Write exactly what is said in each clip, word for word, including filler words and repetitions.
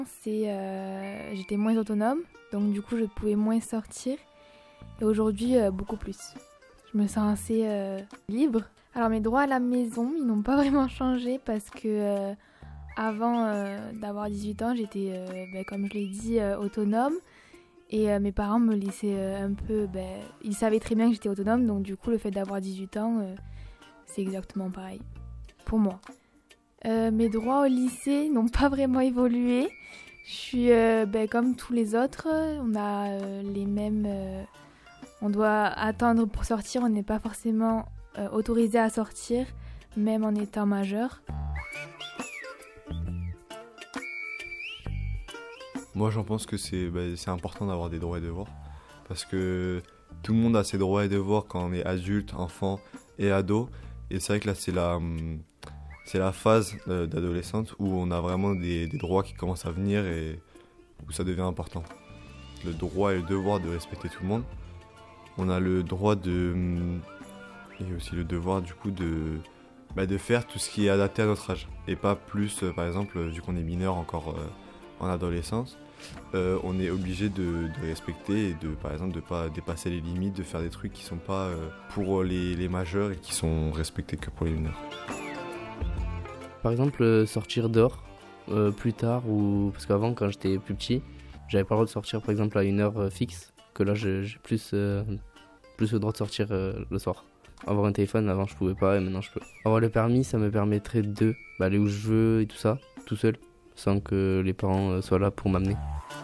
C'est, euh, j'étais moins autonome, donc du coup je pouvais moins sortir. Et aujourd'hui, euh, beaucoup plus. Je me sens assez euh, libre. Alors mes droits à la maison, ils n'ont pas vraiment changé parce que euh, avant euh, d'avoir dix-huit ans, j'étais, euh, ben, comme je l'ai dit, euh, autonome. Et euh, mes parents me laissaient euh, un peu... Ben, ils savaient très bien que j'étais autonome, donc du coup le fait d'avoir dix-huit ans, euh, c'est exactement pareil pour moi. Euh, mes droits au lycée n'ont pas vraiment évolué. Je suis euh, ben, comme tous les autres, on a euh, les mêmes... Euh, on doit attendre pour sortir, on n'est pas forcément euh, autorisé à sortir, même en étant majeur. Moi, j'en pense que c'est, bah, c'est important d'avoir des droits et devoirs. Parce que tout le monde a ses droits et devoirs quand on est adulte, enfant et ado. Et c'est vrai que là, c'est la, c'est la phase d'adolescente où on a vraiment des, des droits qui commencent à venir et où ça devient important. Le droit et le devoir de respecter tout le monde. On a le droit de... Et aussi le devoir, du coup, de, bah, de faire tout ce qui est adapté à notre âge. Et pas plus, euh, par exemple, vu qu'on est mineur encore euh, en adolescence, euh, on est obligé de, de respecter et de, par exemple, de ne pas dépasser les limites, de faire des trucs qui ne sont pas euh, pour les, les majeurs et qui sont respectés que pour les mineurs. Par exemple, euh, sortir dehors euh, plus tard, ou parce qu'avant, quand j'étais plus petit, j'avais pas le droit de sortir, par exemple, à une heure euh, fixe, que là, j'ai, j'ai plus, euh, plus le droit de sortir euh, le soir. Avoir un téléphone, avant je pouvais pas et maintenant je peux. Avoir le permis, ça me permettrait de bah, aller où je veux et tout ça, tout seul, sans que les parents soient là pour m'amener.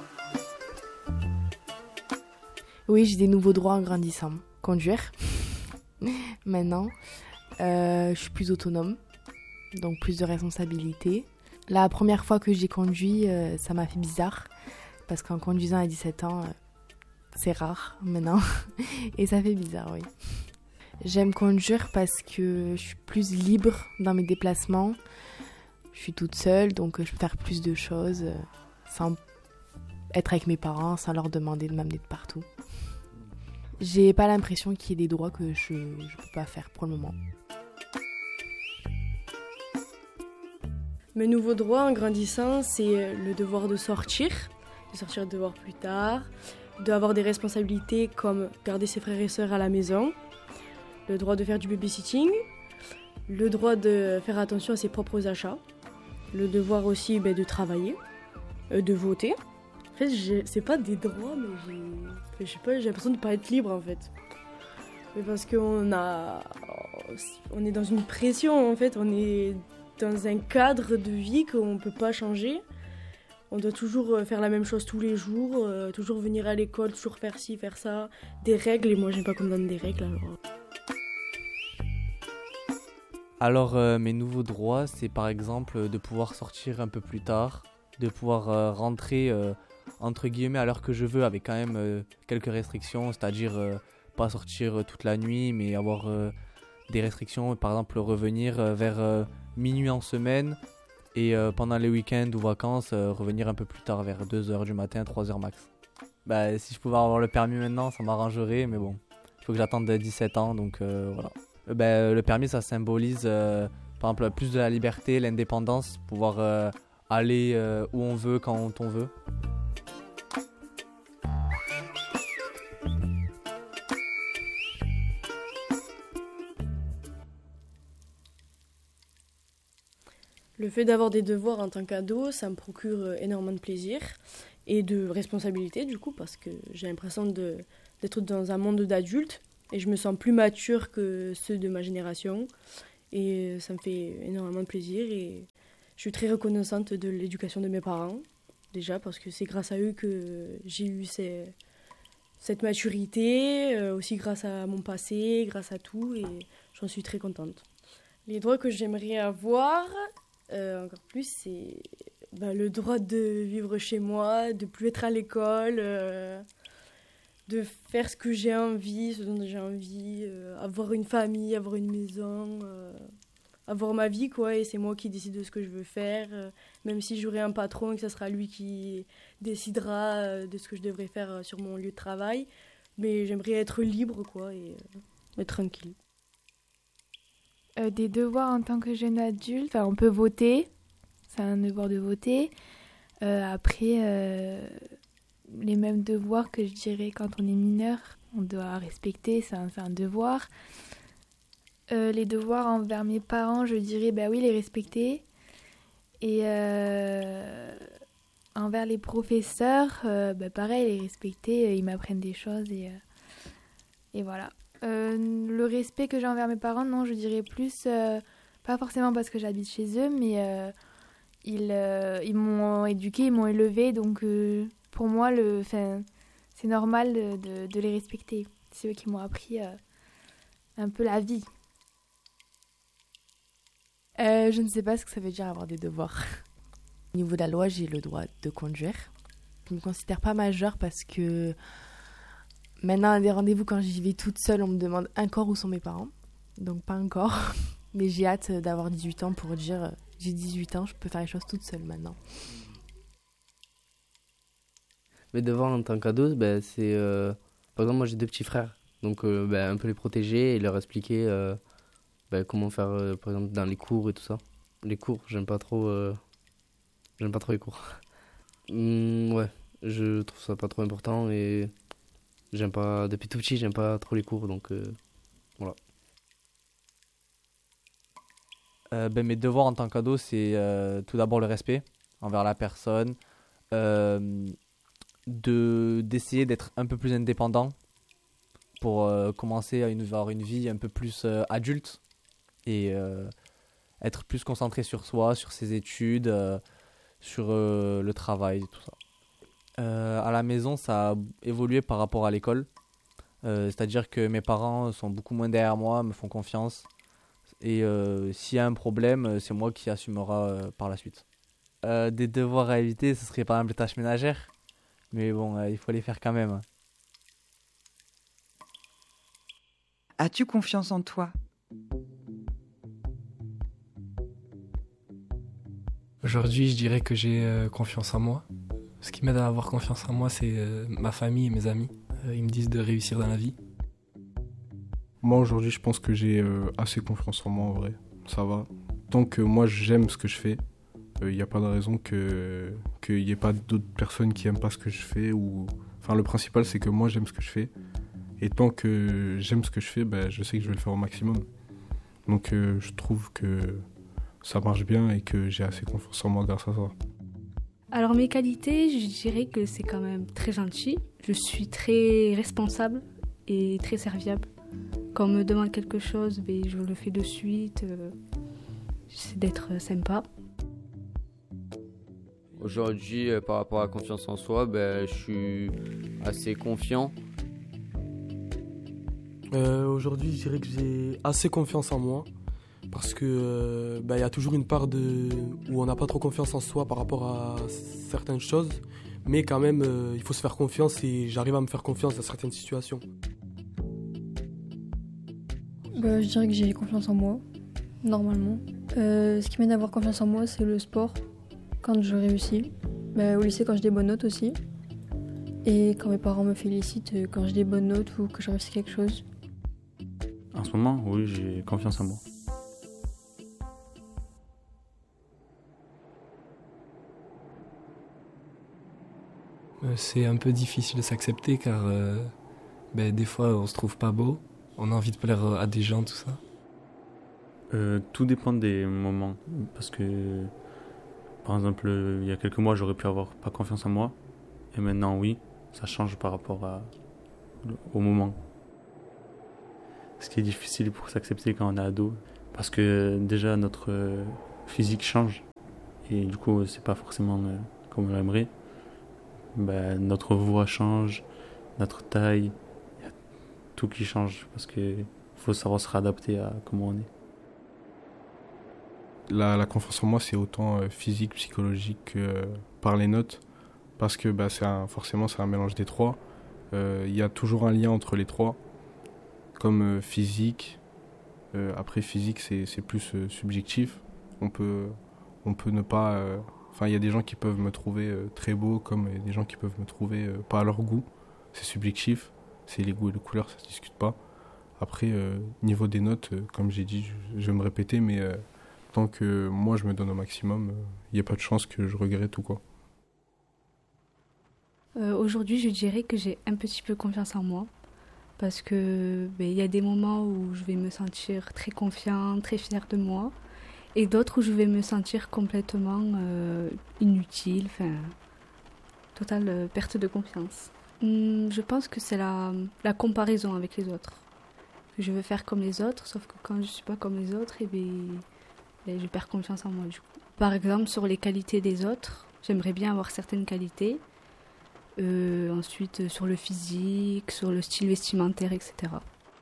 Oui, j'ai des nouveaux droits en grandissant. Conduire, maintenant. Euh, je suis plus autonome, donc plus de responsabilités. La première fois que j'ai conduit, euh, ça m'a fait bizarre, parce qu'en conduisant à dix-sept ans, euh, c'est rare maintenant, et ça fait bizarre, oui. J'aime conduire parce que je suis plus libre dans mes déplacements. Je suis toute seule, donc je peux faire plus de choses sans être avec mes parents, sans leur demander de m'amener de partout. J'ai pas l'impression qu'il y ait des droits que je ne peux pas faire pour le moment. Mes nouveaux droits en grandissant, c'est le devoir de sortir, de sortir devoir plus tard, d'avoir des responsabilités comme garder ses frères et sœurs à la maison, le droit de faire du babysitting, le droit de faire attention à ses propres achats, le devoir aussi ben, de travailler, euh, de voter. En fait, j'ai, c'est pas des droits, mais j'ai, je sais pas, j'ai l'impression de pas être libre en fait. Mais parce qu'on a, on est dans une pression en fait, on est dans un cadre de vie qu'on peut pas changer. On doit toujours faire la même chose tous les jours, euh, toujours venir à l'école, toujours faire ci, faire ça, des règles, et moi j'aime pas qu'on me donne des règles alors. Alors euh, mes nouveaux droits, c'est par exemple de pouvoir sortir un peu plus tard, de pouvoir euh, rentrer euh, entre guillemets à l'heure que je veux avec quand même euh, quelques restrictions, c'est-à-dire euh, pas sortir euh, toute la nuit mais avoir euh, des restrictions, par exemple revenir euh, vers euh, minuit en semaine et euh, pendant les week-ends ou vacances euh, revenir un peu plus tard vers deux heures du matin, trois heures max. Bah, si je pouvais avoir le permis maintenant ça m'arrangerait mais bon, il faut que j'attende dix-sept ans donc euh, voilà. Ben, le permis, ça symbolise euh, par exemple plus de la liberté, l'indépendance, pouvoir euh, aller euh, où on veut, quand on veut. Le fait d'avoir des devoirs en tant qu'ado, ça me procure énormément de plaisir et de responsabilité du coup, parce que j'ai l'impression de, d'être dans un monde d'adultes. Et je me sens plus mature que ceux de ma génération. Et ça me fait énormément de plaisir. Et je suis très reconnaissante de l'éducation de mes parents. Déjà parce que c'est grâce à eux que j'ai eu ces, cette maturité. Euh, aussi grâce à mon passé, grâce à tout. Et j'en suis très contente. Les droits que j'aimerais avoir, euh, encore plus, c'est bah, le droit de vivre chez moi, de plus être à l'école... Euh, de faire ce que j'ai envie, ce dont j'ai envie, euh, avoir une famille, avoir une maison, euh, avoir ma vie, quoi, et c'est moi qui décide de ce que je veux faire, euh, même si j'aurai un patron et que ça sera lui qui décidera euh, de ce que je devrais faire euh, sur mon lieu de travail, mais j'aimerais être libre, quoi, et euh, être tranquille. Euh, des devoirs en tant que jeune adulte, enfin, on peut voter, c'est un devoir de voter. Euh, après, euh, les mêmes devoirs que je dirais quand on est mineur, on doit respecter, c'est un, c'est un devoir. Euh, les devoirs envers mes parents, je dirais, bah oui, les respecter. Et euh, envers les professeurs, euh, bah pareil, les respecter, ils m'apprennent des choses et, euh, et voilà. Euh, le respect que j'ai envers mes parents, non, je dirais plus, euh, pas forcément parce que j'habite chez eux, mais euh, ils, euh, ils m'ont éduquée, ils m'ont élevée, donc euh, pour moi, le, c'est normal de, de, de les respecter. C'est eux qui m'ont appris euh, un peu la vie. Euh, je ne sais pas ce que ça veut dire avoir des devoirs. Au niveau de la loi, j'ai le droit de conduire. Je ne me considère pas majeure parce que maintenant, à des rendez-vous, quand j'y vais toute seule, on me demande encore où sont mes parents. Donc pas encore. Mais j'ai hâte d'avoir dix-huit ans pour dire j'ai dix-huit ans, je peux faire les choses toute seule maintenant. Mes devoirs en tant qu'ado, ben, c'est... Euh, par exemple, moi j'ai deux petits frères. Donc euh, ben, un peu les protéger et leur expliquer euh, ben, comment faire, euh, par exemple, dans les cours et tout ça. Les cours, j'aime pas trop... Euh, j'aime pas trop les cours. Mmh, ouais, je trouve ça pas trop important et... J'aime pas... Depuis tout petit, j'aime pas trop les cours, donc euh, voilà. Euh, ben, mes devoirs en tant qu'ado, c'est euh, tout d'abord le respect envers la personne, euh, de, d'essayer d'être un peu plus indépendant pour euh, commencer à une, avoir une vie un peu plus euh, adulte et euh, être plus concentré sur soi, sur ses études, euh, sur euh, le travail, tout ça. Euh, à la maison, ça a évolué par rapport à l'école, euh, c'est-à-dire que mes parents sont beaucoup moins derrière moi, me font confiance. Et euh, s'il y a un problème, c'est moi qui assumera euh, par la suite. Euh, des devoirs à éviter, ce serait par exemple les tâches ménagères. Mais bon, euh, il faut les faire quand même. As-tu confiance en toi ? Aujourd'hui, je dirais que j'ai euh, confiance en moi. Ce qui m'aide à avoir confiance en moi, c'est euh, ma famille et mes amis. Euh, ils me disent de réussir dans la vie. Moi aujourd'hui je pense que j'ai euh, assez confiance en moi en vrai, ça va. Tant que moi j'aime ce que je fais, il euh, n'y a pas de raison que qu'il n'y ait pas d'autres personnes qui n'aiment pas ce que je fais. Ou... Enfin le principal c'est que moi j'aime ce que je fais. Et tant que j'aime ce que je fais, ben, je sais que je vais le faire au maximum. Donc euh, je trouve que ça marche bien et que j'ai assez confiance en moi grâce à ça. Alors mes qualités, je dirais que c'est quand même très gentil. Je suis très responsable et très serviable. Quand on me demande quelque chose, ben, je le fais de suite. Euh, j'essaie d'être sympa. Aujourd'hui, euh, par rapport à la confiance en soi, ben, je suis assez confiant. Euh, aujourd'hui, je dirais que j'ai assez confiance en moi. Parce que euh, ben, y a toujours une part de... où on n'a pas trop confiance en soi par rapport à certaines choses. Mais quand même, euh, il faut se faire confiance et j'arrive à me faire confiance dans certaines situations. Bah, je dirais que j'ai confiance en moi, normalement. Euh, ce qui m'aide à avoir confiance en moi, c'est le sport, quand je réussis. Bah, au lycée, quand j'ai des bonnes notes aussi. Et quand mes parents me félicitent, quand j'ai des bonnes notes ou que j'ai réussi quelque chose. En ce moment, oui, j'ai confiance en moi. Euh, c'est un peu difficile de s'accepter car euh, ben, des fois on se trouve pas beau. On a envie de plaire à des gens, tout ça. Euh, tout dépend des moments. Parce que, par exemple, il y a quelques mois, j'aurais pu avoir pas confiance en moi. Et maintenant, oui, ça change par rapport à, au moment. Ce qui est difficile pour s'accepter quand on est ado. Parce que déjà, notre physique change. Et du coup, c'est pas forcément comme on l'aimerait. Ben, notre voix change, notre taille. Tout qui change parce qu'il faut savoir se réadapter à comment on est. La, la confiance en moi, c'est autant euh, physique, psychologique que euh, par les notes. Parce que bah, c'est un, forcément, c'est un mélange des trois. Il euh, y a toujours un lien entre les trois. Comme euh, physique. Euh, après, physique, c'est, c'est plus euh, subjectif. On peut, on peut ne pas... Enfin, euh, il y a des gens qui peuvent me trouver euh, très beau, comme des gens qui peuvent me trouver euh, pas à leur goût. C'est subjectif. C'est les goûts et les couleurs, ça ne se discute pas. Après, euh, niveau des notes, euh, comme j'ai dit, je, je vais me répéter, mais euh, tant que moi je me donne au maximum, il euh, n'y a pas de chance que je regrette ou quoi. Euh, aujourd'hui, je dirais que j'ai un petit peu confiance en moi. Parce que ben, y a des moments où je vais me sentir très confiante, très fière de moi. Et d'autres où je vais me sentir complètement euh, inutile, enfin, totale euh, perte de confiance. Hum, je pense que c'est la, la comparaison avec les autres. Je veux faire comme les autres, sauf que quand je ne suis pas comme les autres, eh bien, ben, je perds confiance en moi du coup. Par exemple, sur les qualités des autres, j'aimerais bien avoir certaines qualités. Euh, ensuite, sur le physique, sur le style vestimentaire, et cetera.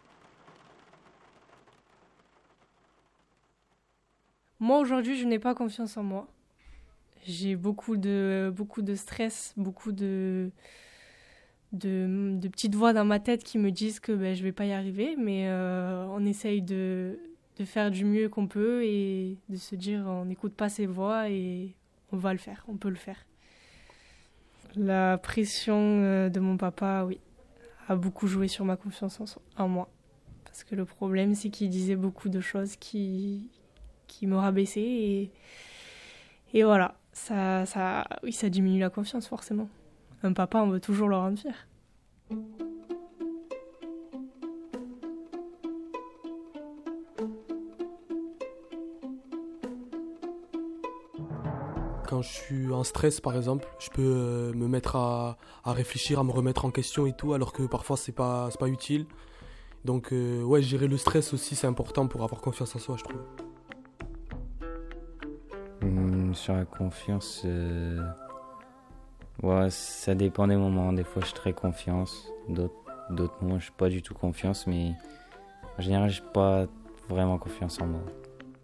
Moi, aujourd'hui, je n'ai pas confiance en moi. J'ai beaucoup de, beaucoup de stress, beaucoup de... De, de petites voix dans ma tête qui me disent que ben, je ne vais pas y arriver, mais euh, on essaye de, de faire du mieux qu'on peut et de se dire on n'écoute pas ces voix et on va le faire, on peut le faire. La pression de mon papa, oui, a beaucoup joué sur ma confiance en, en moi. Parce que le problème, c'est qu'il disait beaucoup de choses qui, qui me rabaissaient et, et voilà, ça, ça, oui, ça diminue la confiance forcément. Un papa, on veut toujours le rendre fier. Quand je suis en stress, par exemple, je peux euh, me mettre à, à réfléchir, à me remettre en question et tout, alors que parfois c'est pas, c'est pas utile. Donc, euh, ouais, gérer le stress aussi, c'est important pour avoir confiance en soi, je trouve. Mmh, sur la confiance... Euh... Ouais, ça dépend des moments. Des fois, je suis très confiance. D'autres, d'autres moments, je suis pas du tout confiance. Mais en général, je n'ai pas vraiment confiance en moi.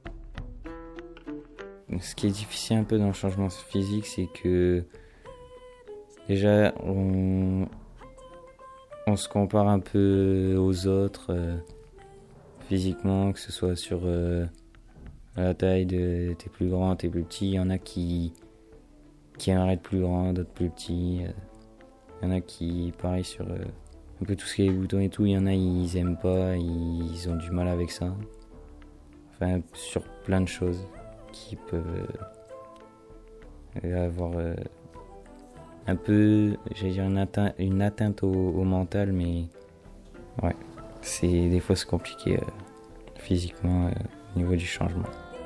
Ce qui est difficile un peu dans le changement physique, c'est que déjà, on, on se compare un peu aux autres euh, physiquement, que ce soit sur euh, la taille de t'es plus grand, t'es plus petit. Il y en a qui... qui aimeraient être plus grands, d'autres plus petits. Il y en a qui, pareil, sur euh, un peu tout ce qui est boutons et tout, il y en a, ils aiment pas, ils ont du mal avec ça. Enfin, sur plein de choses qui peuvent euh, avoir euh, un peu, j'allais dire, une atteinte, une atteinte au, au mental, mais ouais, c'est, des fois c'est compliqué euh, physiquement euh, au niveau du changement.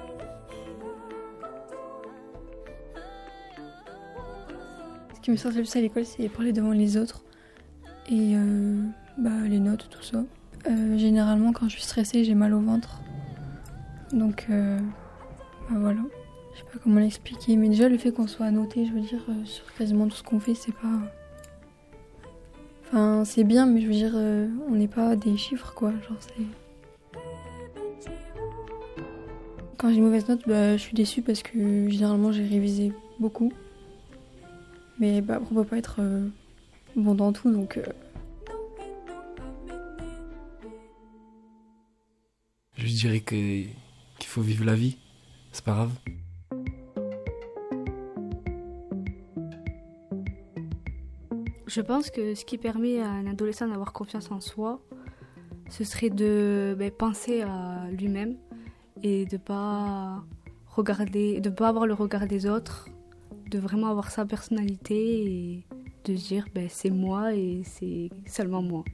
Ce qui me sort le plus à l'école, c'est parler devant les autres et euh, bah, les notes, tout ça. Euh, généralement, quand je suis stressée, j'ai mal au ventre. Donc, euh, bah voilà. Je sais pas comment l'expliquer, mais déjà le fait qu'on soit noté, je veux dire, euh, sur quasiment tout ce qu'on fait, c'est pas. Enfin, c'est bien, mais je veux dire, euh, on n'est pas des chiffres, quoi. Genre, c'est. Quand j'ai une mauvaise note, bah, je suis déçue parce que généralement j'ai révisé beaucoup. Mais bah, on peut pas être euh, bon dans tout, donc... Euh... Je dirais que, qu'il faut vivre la vie, c'est pas grave. Je pense que ce qui permet à un adolescent d'avoir confiance en soi, ce serait de ben, penser à lui-même et de pas regarder, de pas avoir le regard des autres, de vraiment avoir sa personnalité et de se dire ben, c'est moi et c'est seulement moi.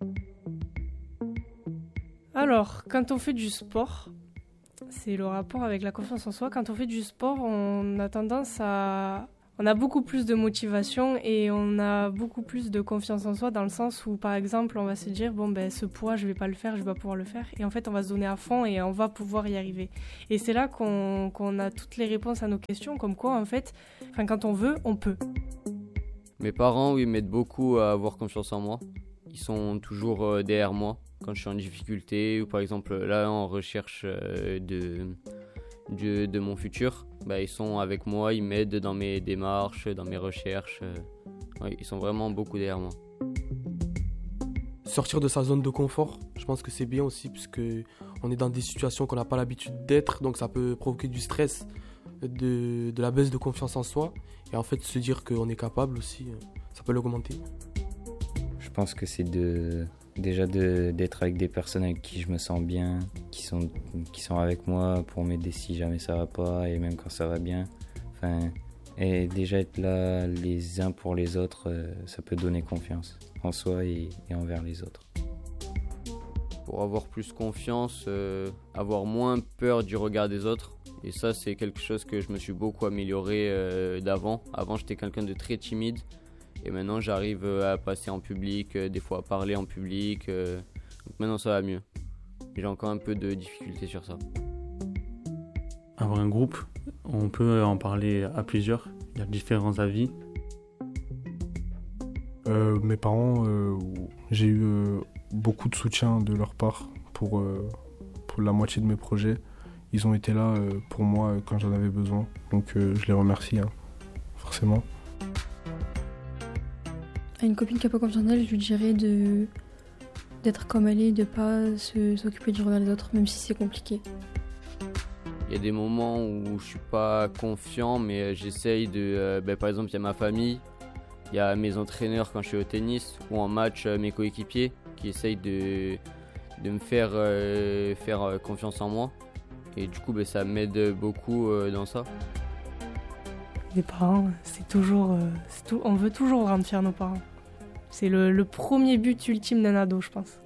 Alors, quand on fait du sport, c'est le rapport avec la confiance en soi. Quand on fait du sport, on a tendance à... On a beaucoup plus de motivation et on a beaucoup plus de confiance en soi dans le sens où, par exemple, on va se dire « Bon, ben, ce poids, je vais pas le faire, je vais pas pouvoir le faire. » Et en fait, on va se donner à fond et on va pouvoir y arriver. Et c'est là qu'on, qu'on a toutes les réponses à nos questions, comme quoi, en fait, quand on veut, on peut. Mes parents, oui, m'aident beaucoup à avoir confiance en moi. Ils sont toujours euh, derrière moi quand je suis en difficulté ou, par exemple, là, en recherche euh, de... De, de mon futur, bah, ils sont avec moi, ils m'aident dans mes démarches, dans mes recherches. Euh, ouais, ils sont vraiment beaucoup derrière moi. Sortir de sa zone de confort, je pense que c'est bien aussi, puisque on est dans des situations qu'on n'a pas l'habitude d'être, donc ça peut provoquer du stress, de, de la baisse de confiance en soi, et en fait se dire qu'on est capable aussi, ça peut l'augmenter. Je pense que c'est de... Déjà de, d'être avec des personnes avec qui je me sens bien, qui sont, qui sont avec moi pour m'aider si jamais ça va pas et même quand ça va bien. Enfin, Et déjà être là les uns pour les autres, euh, ça peut donner confiance en soi et, et envers les autres. Pour avoir plus confiance, euh, avoir moins peur du regard des autres. Et ça, c'est quelque chose que je me suis beaucoup amélioré euh, d'avant. Avant, j'étais quelqu'un de très timide. Et maintenant, j'arrive à passer en public, euh, des fois à parler en public. Euh, donc maintenant, ça va mieux. J'ai encore un peu de difficulté sur ça. Avoir un groupe, on peut en parler à plusieurs. Il y a différents avis. Euh, mes parents, euh, j'ai eu euh, beaucoup de soutien de leur part pour, euh, pour la moitié de mes projets. Ils ont été là euh, pour moi euh, quand j'en avais besoin. Donc euh, je les remercie, hein, forcément. À une copine qui n'a pas confiance en elle, je lui dirais de, d'être comme elle est, de ne pas se, s'occuper du regard des autres, même si c'est compliqué. Il y a des moments où je suis pas confiant, mais j'essaye de... Euh, ben, par exemple, il y a ma famille, il y a mes entraîneurs quand je suis au tennis, ou en match, euh, mes coéquipiers, qui essayent de, de me faire, euh, faire confiance en moi. Et du coup, ben, ça m'aide beaucoup euh, dans ça. Les parents, c'est toujours... Euh, c'est tout, on veut toujours rendre fiers nos parents. C'est le, le premier but ultime d'un ado, je pense.